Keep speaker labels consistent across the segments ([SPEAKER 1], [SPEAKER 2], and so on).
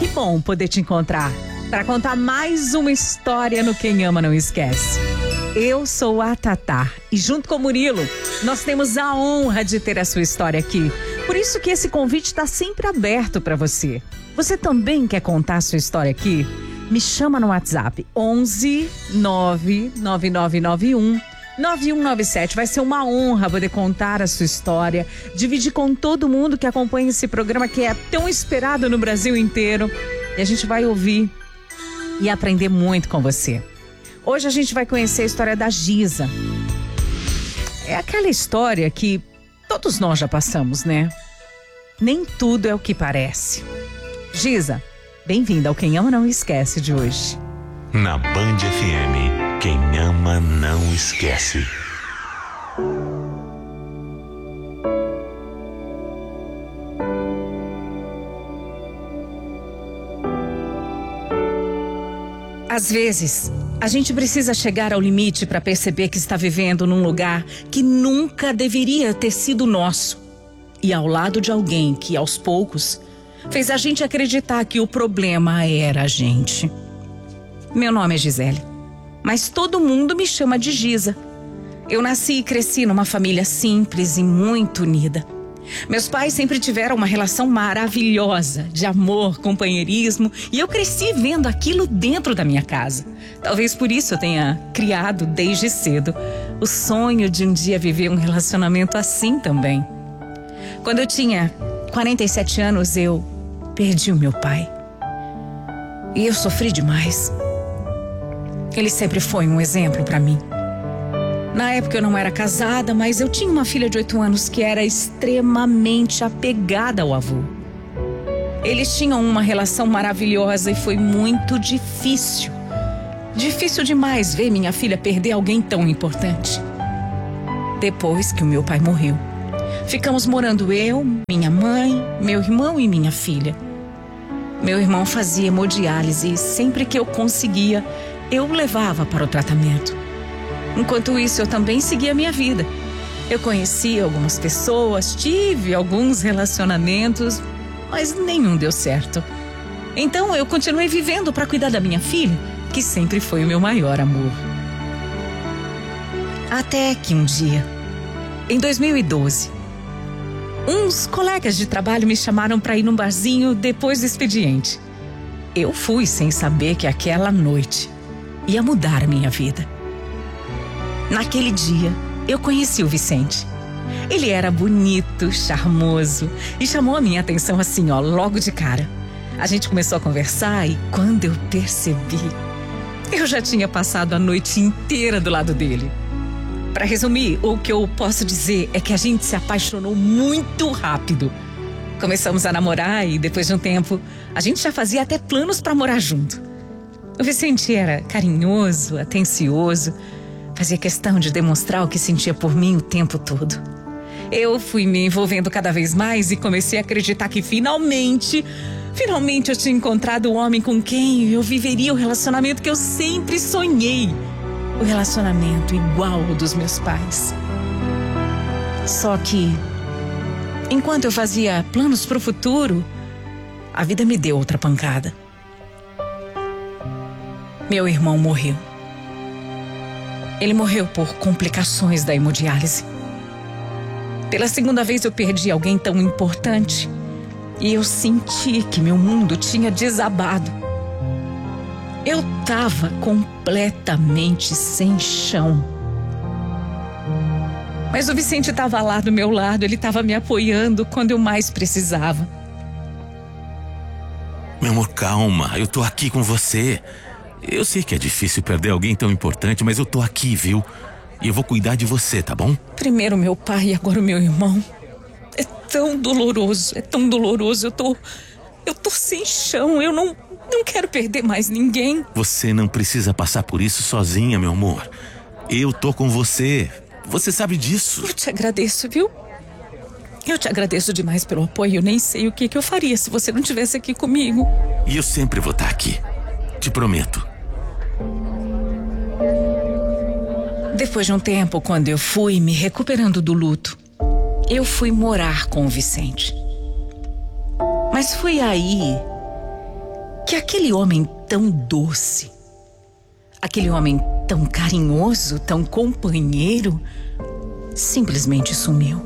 [SPEAKER 1] Que bom poder te encontrar para contar mais uma história no Quem Ama Não Esquece. Eu sou a Tatá e junto com o Murilo, nós temos a honra de ter a sua história aqui. Por isso que esse convite está sempre aberto para você. Você também quer contar a sua história aqui? Me chama no WhatsApp 11 99991 9197. Vai ser uma honra poder contar a sua história, dividir com todo mundo que acompanha esse programa que é tão esperado no Brasil inteiro. E a gente vai ouvir e aprender muito com você. Hoje a gente vai conhecer a história da Giza. É aquela história que todos nós já passamos, né? Nem tudo é o que parece. Giza, bem-vinda ao Quem Ama Não Esquece de hoje.
[SPEAKER 2] Na Band FM, quem ama não esquece.
[SPEAKER 1] Às vezes, a gente precisa chegar ao limite para perceber que está vivendo num lugar que nunca deveria ter sido nosso. E ao lado de alguém que, aos poucos, fez a gente acreditar que o problema era a gente. Meu nome é Gisele, mas todo mundo me chama de Giza. Eu nasci e cresci numa família simples e muito unida. Meus pais sempre tiveram uma relação maravilhosa, de amor, companheirismo, e eu cresci vendo aquilo dentro da minha casa. Talvez por isso eu tenha criado desde cedo o sonho de um dia viver um relacionamento assim também. Quando eu tinha 47 anos, eu perdi o meu pai. E eu sofri demais. Ele sempre foi um exemplo para mim. Na época eu não era casada, mas eu tinha uma filha de 8 anos que era extremamente apegada ao avô. Eles tinham uma relação maravilhosa e foi muito difícil. Difícil demais ver minha filha perder alguém tão importante. Depois que o meu pai morreu, ficamos morando eu, minha mãe, meu irmão e minha filha. Meu irmão fazia hemodiálise e sempre que eu conseguia, eu o levava para o tratamento. Enquanto isso, eu também seguia a minha vida. Eu conheci algumas pessoas, tive alguns relacionamentos, mas nenhum deu certo. Então, eu continuei vivendo para cuidar da minha filha, que sempre foi o meu maior amor. Até que um dia, em 2012, uns colegas de trabalho me chamaram para ir num barzinho depois do expediente. Eu fui sem saber que aquela noite ia mudar a minha vida. Naquele dia, eu conheci o Vicente. Ele era bonito, charmoso e chamou a minha atenção assim, logo de cara. A gente começou a conversar e quando eu percebi, eu já tinha passado a noite inteira do lado dele. Para resumir, o que eu posso dizer é que a gente se apaixonou muito rápido. Começamos a namorar e depois de um tempo, a gente já fazia até planos para morar junto. O Vicente era carinhoso, atencioso, fazia questão de demonstrar o que sentia por mim o tempo todo. Eu fui me envolvendo cada vez mais e comecei a acreditar que finalmente eu tinha encontrado o homem com quem eu viveria o relacionamento que eu sempre sonhei. O relacionamento igual ao dos meus pais. Só que, enquanto eu fazia planos para o futuro, a vida me deu outra pancada. Meu irmão morreu. Ele morreu por complicações da hemodiálise. Pela segunda vez eu perdi alguém tão importante e eu senti que meu mundo tinha desabado. Eu estava completamente sem chão. Mas o Vicente estava lá do meu lado, ele estava me apoiando quando eu mais precisava.
[SPEAKER 2] Meu amor, calma, eu tô aqui com você. Eu sei que é difícil perder alguém tão importante, mas eu tô aqui, viu? E eu vou cuidar de você, tá bom?
[SPEAKER 1] Primeiro meu pai e agora o meu irmão. É tão doloroso. Eu tô sem chão, eu não quero perder mais ninguém.
[SPEAKER 2] Você não precisa passar por isso sozinha, meu amor. Eu tô com você. Você sabe disso.
[SPEAKER 1] Eu te agradeço, viu? Eu te agradeço demais pelo apoio. Eu nem sei o que eu faria se você não estivesse aqui comigo.
[SPEAKER 2] E eu sempre vou estar aqui. Te prometo.
[SPEAKER 1] Depois de um tempo, quando eu fui me recuperando do luto, eu fui morar com o Vicente. Mas foi aí que aquele homem tão doce, aquele homem tão carinhoso, tão companheiro, simplesmente sumiu.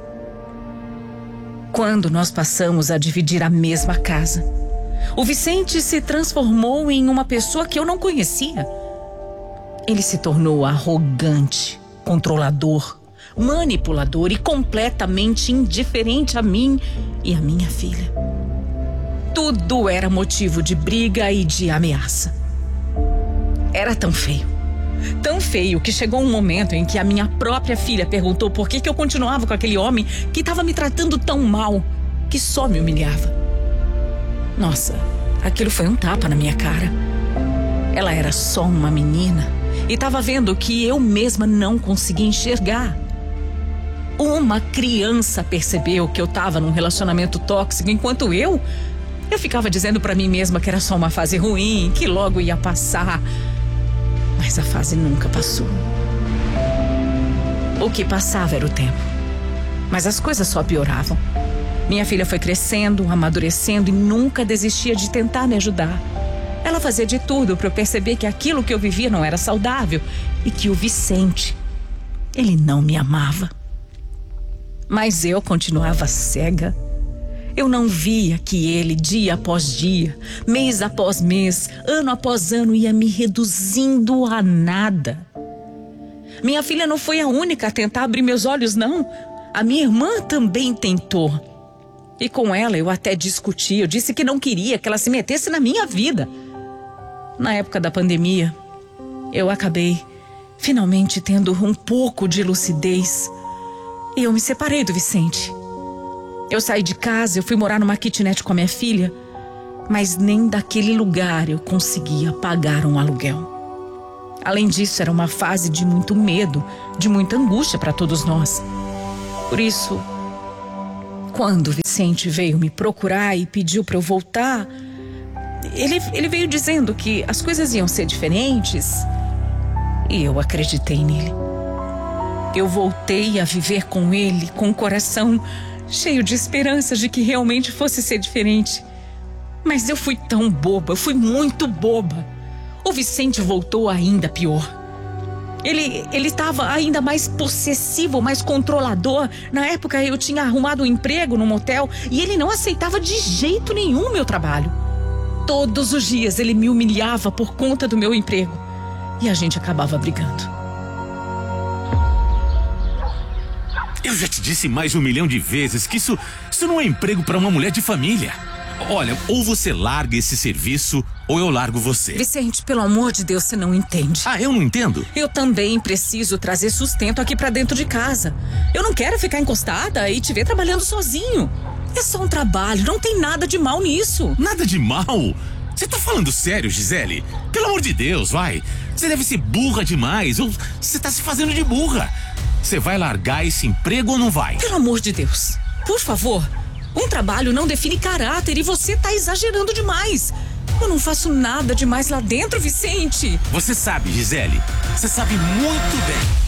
[SPEAKER 1] Quando nós passamos a dividir a mesma casa, o Vicente se transformou em uma pessoa que eu não conhecia. Ele se tornou arrogante, controlador, manipulador e completamente indiferente a mim e a minha filha. Tudo era motivo de briga e de ameaça. Era tão feio que chegou um momento em que a minha própria filha perguntou por que eu continuava com aquele homem que estava me tratando tão mal, que só me humilhava. Nossa, aquilo foi um tapa na minha cara. Ela era só uma menina e estava vendo que eu mesma não conseguia enxergar. Uma criança percebeu que eu estava num relacionamento tóxico, enquanto eu ficava dizendo para mim mesma que era só uma fase ruim, que logo ia passar. Mas a fase nunca passou. O que passava era o tempo. Mas as coisas só pioravam. Minha filha foi crescendo, amadurecendo e nunca desistia de tentar me ajudar. Ela fazia de tudo para eu perceber que aquilo que eu vivia não era saudável e que o Vicente, ele não me amava. Mas eu continuava cega. Eu não via que ele, dia após dia, mês após mês, ano após ano, ia me reduzindo a nada. Minha filha não foi a única a tentar abrir meus olhos, não. A minha irmã também tentou. E com ela eu até discuti. Eu disse que não queria que ela se metesse na minha vida. Na época da pandemia, eu acabei finalmente tendo um pouco de lucidez. E eu me separei do Vicente. Eu saí de casa, eu fui morar numa kitnet com a minha filha, mas nem daquele lugar eu conseguia pagar um aluguel. Além disso, era uma fase de muito medo, de muita angústia para todos nós. Por isso, quando o Vicente veio me procurar e pediu para eu voltar, ele veio dizendo que as coisas iam ser diferentes e eu acreditei nele. Eu voltei a viver com ele, com o coração cheio de esperanças de que realmente fosse ser diferente. Mas eu fui tão boba, eu fui muito boba. O Vicente voltou ainda pior. Ele estava ainda mais possessivo, mais controlador. Na época eu tinha arrumado um emprego num motel e ele não aceitava de jeito nenhum o meu trabalho. Todos os dias ele me humilhava por conta do meu emprego e a gente acabava brigando.
[SPEAKER 2] Eu já te disse mais de 1 milhão de vezes que isso não é emprego para uma mulher de família. Olha, ou você larga esse serviço ou eu largo você.
[SPEAKER 1] Vicente, pelo amor de Deus, você não entende.
[SPEAKER 2] Ah, eu não entendo?
[SPEAKER 1] Eu também preciso trazer sustento aqui pra dentro de casa. Eu não quero ficar encostada e te ver trabalhando sozinho. É só um trabalho, não tem nada de mal nisso.
[SPEAKER 2] Nada de mal? Você tá falando sério, Gisele? Pelo amor de Deus, vai. Você deve ser burra demais ou você tá se fazendo de burra. Você vai largar esse emprego ou não vai?
[SPEAKER 1] Pelo amor de Deus, por favor. Um trabalho não define caráter e você tá exagerando demais. Eu não faço nada demais lá dentro, Vicente.
[SPEAKER 2] Você sabe, Gisele. Você sabe muito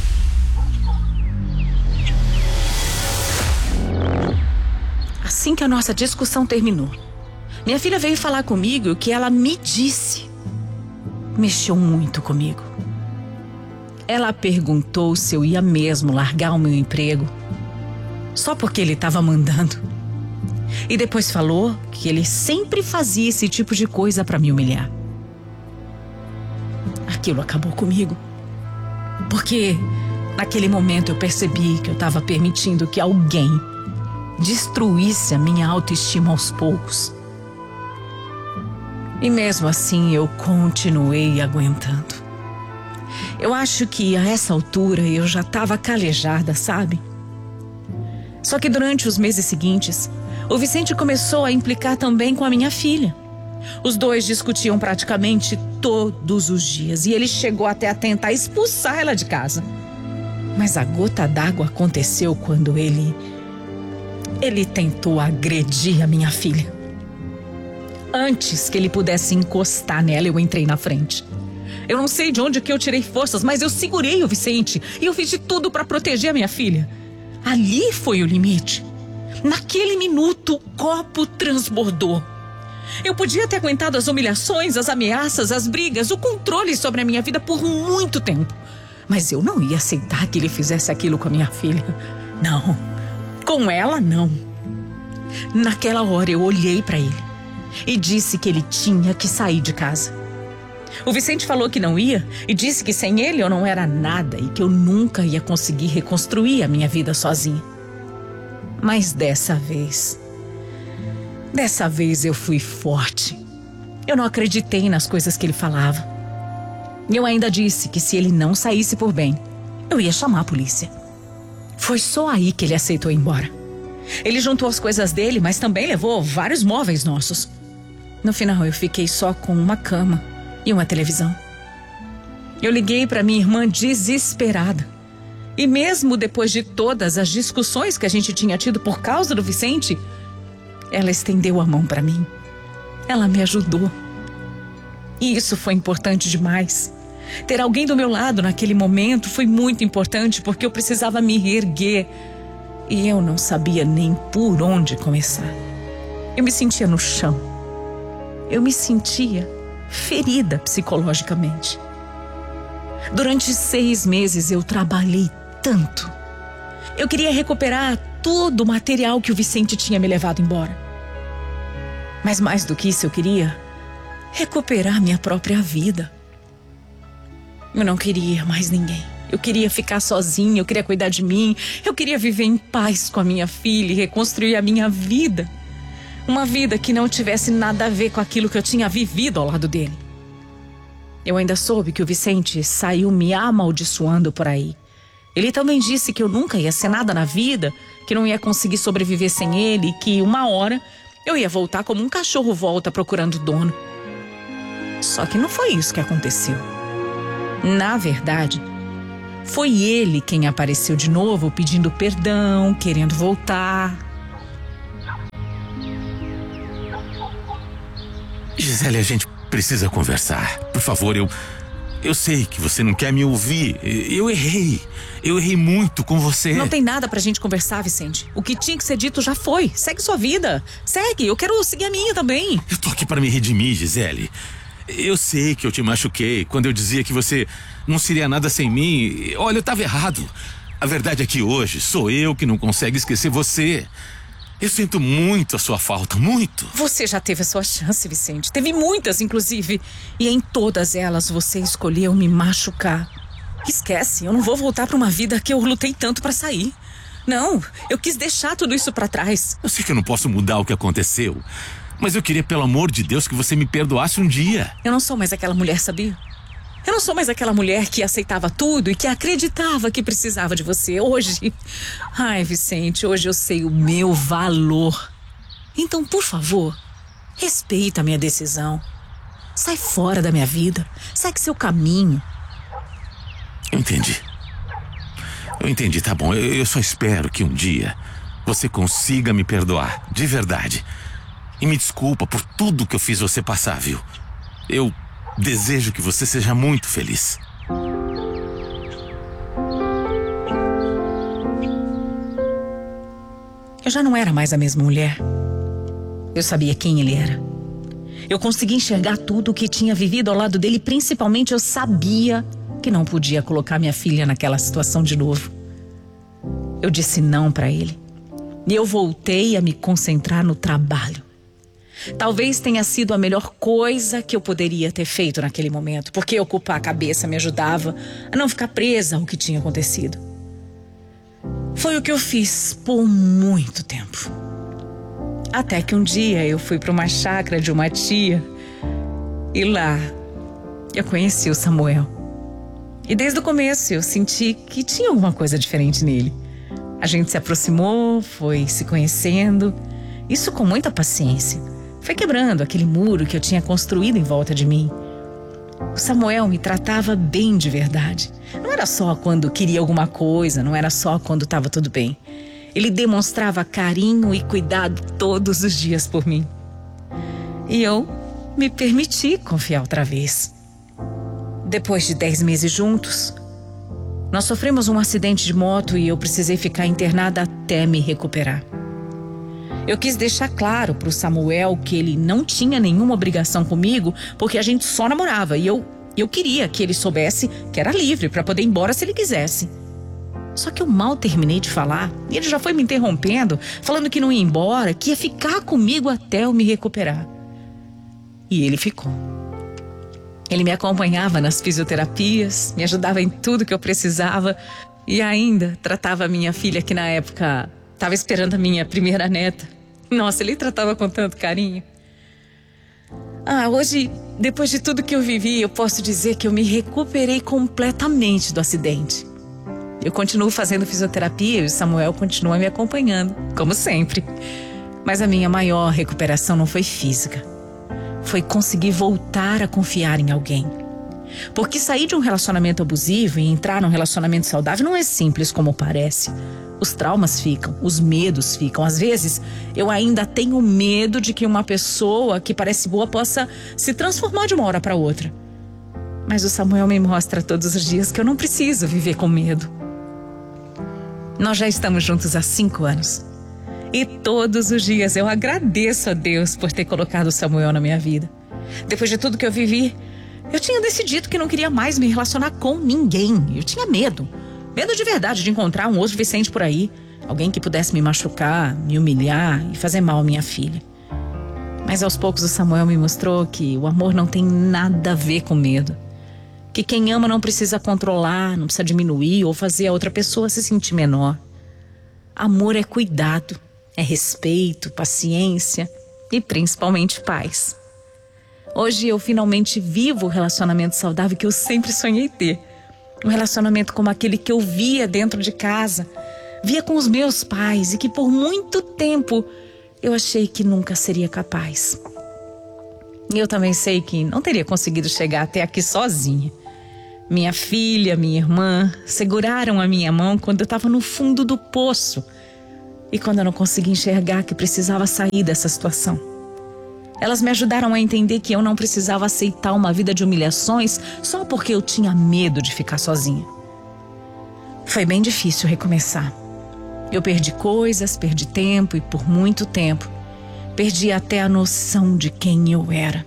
[SPEAKER 2] bem.
[SPEAKER 1] Assim que a nossa discussão terminou, minha filha veio falar comigo que ela me disse. Mexeu muito comigo. Ela perguntou se eu ia mesmo largar o meu emprego só porque ele estava mandando. E depois falou que ele sempre fazia esse tipo de coisa para me humilhar. Aquilo acabou comigo. Porque naquele momento eu percebi que eu estava permitindo que alguém destruísse a minha autoestima aos poucos. E mesmo assim eu continuei aguentando. Eu acho que a essa altura eu já estava calejada, sabe? Só que durante os meses seguintes, o Vicente começou a implicar também com a minha filha. Os dois discutiam praticamente todos os dias e ele chegou até a tentar expulsar ela de casa. Mas a gota d'água aconteceu quando ele tentou agredir a minha filha. Antes que ele pudesse encostar nela, eu entrei na frente. Eu não sei de onde que eu tirei forças, mas eu segurei o Vicente e eu fiz de tudo para proteger a minha filha. Ali foi o limite. Naquele minuto, o copo transbordou. Eu podia ter aguentado as humilhações, as ameaças, as brigas, o controle sobre a minha vida por muito tempo. Mas eu não ia aceitar que ele fizesse aquilo com a minha filha. Não. Com ela, não. Naquela hora eu olhei para ele e disse que ele tinha que sair de casa. O Vicente falou que não ia e disse que sem ele eu não era nada e que eu nunca ia conseguir reconstruir a minha vida sozinha. Mas dessa vez eu fui forte. Eu não acreditei nas coisas que ele falava. Eu ainda disse que se ele não saísse por bem, eu ia chamar a polícia. Foi só aí que ele aceitou ir embora. Ele juntou as coisas dele, mas também levou vários móveis nossos. No final, eu fiquei só com uma cama e uma televisão. Eu liguei para minha irmã desesperada. E mesmo depois de todas as discussões que a gente tinha tido por causa do Vicente, ela estendeu a mão para mim. Ela me ajudou. E isso foi importante demais. Ter alguém do meu lado naquele momento foi muito importante porque eu precisava me reerguer. E eu não sabia nem por onde começar. Eu me sentia no chão. Eu me sentia ferida psicologicamente. Durante 6 meses eu trabalhei tanto. Eu queria recuperar todo o material que o Vicente tinha me levado embora. Mas mais do que isso, eu queria recuperar minha própria vida. Eu não queria mais ninguém. Eu queria ficar sozinha, eu queria cuidar de mim. Eu queria viver em paz com a minha filha e reconstruir a minha vida. Uma vida que não tivesse nada a ver com aquilo que eu tinha vivido ao lado dele. Eu ainda soube que o Vicente saiu me amaldiçoando por aí. Ele também disse que eu nunca ia ser nada na vida, que não ia conseguir sobreviver sem ele, que uma hora eu ia voltar como um cachorro volta procurando dono. Só que não foi isso que aconteceu. Na verdade, foi ele quem apareceu de novo pedindo perdão, querendo voltar.
[SPEAKER 2] Gisele, a gente precisa conversar. Por favor, eu sei que você não quer me ouvir. Eu errei. Eu errei muito com você.
[SPEAKER 1] Não tem nada pra gente conversar, Vicente. O que tinha que ser dito já foi. Segue sua vida. Segue. Eu quero seguir a minha também.
[SPEAKER 2] Eu tô aqui pra me redimir, Gisele. Eu sei que eu te machuquei quando eu dizia que você não seria nada sem mim. Olha, eu tava errado. A verdade é que hoje sou eu que não consigo esquecer você. Eu sinto muito a sua falta, muito.
[SPEAKER 1] Você já teve a sua chance, Vicente. Teve muitas, inclusive. E em todas elas você escolheu me machucar. Esquece, eu não vou voltar pra uma vida que eu lutei tanto pra sair. Não, eu quis deixar tudo isso pra trás.
[SPEAKER 2] Eu sei que eu não posso mudar o que aconteceu, mas eu queria, pelo amor de Deus, que você me perdoasse um dia.
[SPEAKER 1] Eu não sou mais aquela mulher, sabia? Eu não sou mais aquela mulher que aceitava tudo e que acreditava que precisava de você. Hoje... Ai, Vicente, hoje eu sei o meu valor. Então, por favor, respeita a minha decisão. Sai fora da minha vida. Segue seu caminho.
[SPEAKER 2] Eu entendi, tá bom. Eu só espero que um dia você consiga me perdoar, de verdade. E me desculpa por tudo que eu fiz você passar, viu? Eu desejo que você seja muito feliz.
[SPEAKER 1] Eu já não era mais a mesma mulher. Eu sabia quem ele era. Eu consegui enxergar tudo o que tinha vivido ao lado dele. Principalmente eu sabia que não podia colocar minha filha naquela situação de novo. Eu disse não para ele. E eu voltei a me concentrar no trabalho. Talvez tenha sido a melhor coisa que eu poderia ter feito naquele momento, porque ocupar a cabeça me ajudava a não ficar presa ao que tinha acontecido. Foi o que eu fiz por muito tempo. Até que um dia eu fui para uma chácara de uma tia e lá eu conheci o Samuel. E desde o começo eu senti que tinha alguma coisa diferente nele. A gente se aproximou, foi se conhecendo, isso com muita paciência. Foi quebrando aquele muro que eu tinha construído em volta de mim. O Samuel me tratava bem de verdade. Não era só quando queria alguma coisa, não era só quando estava tudo bem. Ele demonstrava carinho e cuidado todos os dias por mim. E eu me permiti confiar outra vez. Depois de 10 meses juntos, nós sofremos um acidente de moto e eu precisei ficar internada até me recuperar. Eu quis deixar claro pro Samuel que ele não tinha nenhuma obrigação comigo, porque a gente só namorava e eu queria que ele soubesse que era livre para poder ir embora se ele quisesse. Só que eu mal terminei de falar e ele já foi me interrompendo, falando que não ia embora, que ia ficar comigo até eu me recuperar. E ele ficou. Ele me acompanhava nas fisioterapias, me ajudava em tudo que eu precisava e ainda tratava a minha filha, que na época estava esperando a minha primeira neta. Nossa, ele tratava com tanto carinho. Hoje, depois de tudo que eu vivi, eu posso dizer que eu me recuperei completamente do acidente. Eu continuo fazendo fisioterapia e o Samuel continua me acompanhando, como sempre. Mas a minha maior recuperação não foi física. Foi conseguir voltar a confiar em alguém. Porque sair de um relacionamento abusivo e entrar num relacionamento saudável não é simples como parece. Os traumas ficam, os medos ficam. Às vezes, eu ainda tenho medo de que uma pessoa que parece boa possa se transformar de uma hora para outra. Mas o Samuel me mostra todos os dias que eu não preciso viver com medo. Nós já estamos juntos há 5 anos. E todos os dias eu agradeço a Deus por ter colocado o Samuel na minha vida. Depois de tudo que eu vivi, eu tinha decidido que não queria mais me relacionar com ninguém. Eu tinha medo. Medo de verdade de encontrar um outro Vicente por aí. Alguém que pudesse me machucar, me humilhar e fazer mal à minha filha. Mas aos poucos o Samuel me mostrou que o amor não tem nada a ver com medo. Que quem ama não precisa controlar, não precisa diminuir ou fazer a outra pessoa se sentir menor. Amor é cuidado, é respeito, paciência e principalmente paz. Hoje eu finalmente vivo o relacionamento saudável que eu sempre sonhei ter. Um relacionamento como aquele que eu via dentro de casa, via com os meus pais e que por muito tempo eu achei que nunca seria capaz. E eu também sei que não teria conseguido chegar até aqui sozinha. Minha filha, minha irmã seguraram a minha mão quando eu estava no fundo do poço e quando eu não conseguia enxergar que precisava sair dessa situação. Elas me ajudaram a entender que eu não precisava aceitar uma vida de humilhações só porque eu tinha medo de ficar sozinha. Foi bem difícil recomeçar. Eu perdi coisas, perdi tempo e por muito tempo perdi até a noção de quem eu era.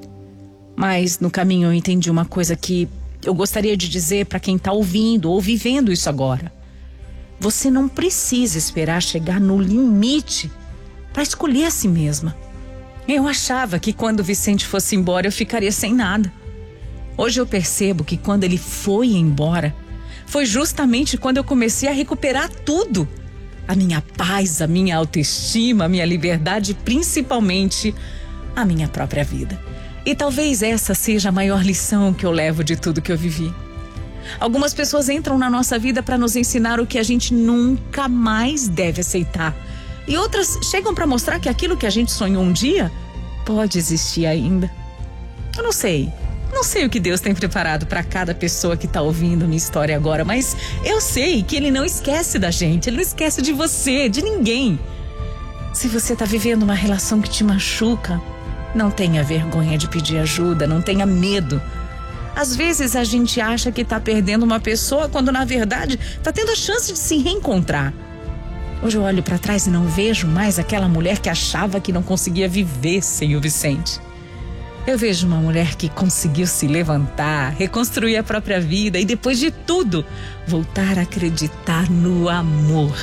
[SPEAKER 1] Mas no caminho eu entendi uma coisa que eu gostaria de dizer para quem está ouvindo ou vivendo isso agora. Você não precisa esperar chegar no limite para escolher a si mesma. Eu achava que quando o Vicente fosse embora eu ficaria sem nada. Hoje eu percebo que quando ele foi embora, foi justamente quando eu comecei a recuperar tudo. A minha paz, a minha autoestima, a minha liberdade e principalmente a minha própria vida. E talvez essa seja a maior lição que eu levo de tudo que eu vivi. Algumas pessoas entram na nossa vida para nos ensinar o que a gente nunca mais deve aceitar. E outras chegam para mostrar que aquilo que a gente sonhou um dia pode existir ainda. Eu não sei o que Deus tem preparado para cada pessoa que está ouvindo minha história agora, mas eu sei que Ele não esquece da gente, Ele não esquece de você, de ninguém. Se você está vivendo uma relação que te machuca, não tenha vergonha de pedir ajuda, não tenha medo. Às vezes a gente acha que está perdendo uma pessoa quando na verdade está tendo a chance de se reencontrar. Hoje eu olho para trás e não vejo mais aquela mulher que achava que não conseguia viver sem o Vicente. Eu vejo uma mulher que conseguiu se levantar, reconstruir a própria vida e depois de tudo, voltar a acreditar no amor.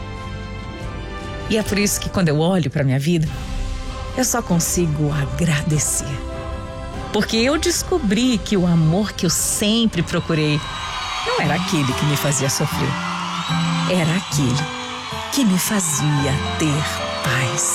[SPEAKER 1] E é por isso que quando eu olho para minha vida, eu só consigo agradecer. Porque eu descobri que o amor que eu sempre procurei não era aquele que me fazia sofrer. Era aquele que me fazia ter paz.